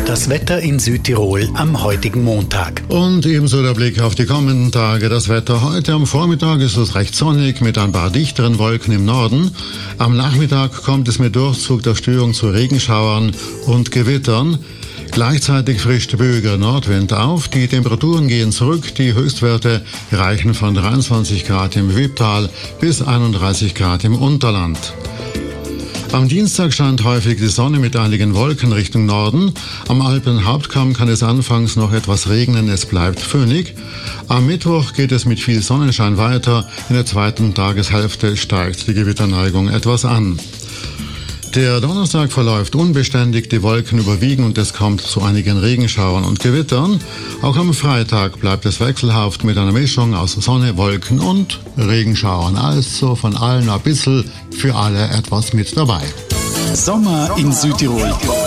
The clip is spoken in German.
Das Wetter in Südtirol am heutigen Montag. Und ebenso der Blick auf die kommenden Tage. Das Wetter heute am Vormittag ist es recht sonnig mit ein paar dichteren Wolken im Norden. Am Nachmittag kommt es mit Durchzug der Störung zu Regenschauern und Gewittern. Gleichzeitig frischt böiger Nordwind auf. Die Temperaturen gehen zurück. Die Höchstwerte reichen von 23 Grad im Wipptal bis 31 Grad im Unterland. Am Dienstag scheint häufig die Sonne mit einigen Wolken Richtung Norden. Am Alpenhauptkamm kann es anfangs noch etwas regnen, es bleibt föhnig. Am Mittwoch geht es mit viel Sonnenschein weiter. In der zweiten Tageshälfte steigt die Gewitterneigung etwas an. Der Donnerstag verläuft unbeständig, die Wolken überwiegen und es kommt zu einigen Regenschauern und Gewittern. Auch am Freitag bleibt es wechselhaft mit einer Mischung aus Sonne, Wolken und Regenschauern. Also von allen ein bisschen, für alle etwas mit dabei. Sommer in Südtirol.